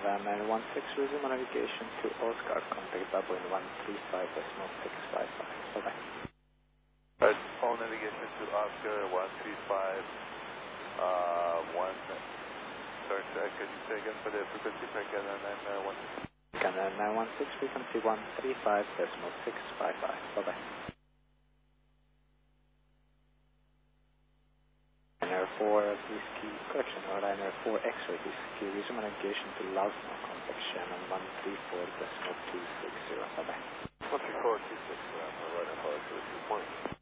Canada 916, resume navigation to Oscar, contact Bravo in 135.655. Bye-bye. Right, all navigation to Oscar 135, sorry, can you say again for the frequency for Canada 916? Canada 916, frequency 135.655. Bye-bye. Liner 4 Whiskey, correction, Liner 4 X-ray Whiskey, resume navigation to Loughmore, contact Shannon 134.260. Bye-bye. 134.260, right, apologies, good point.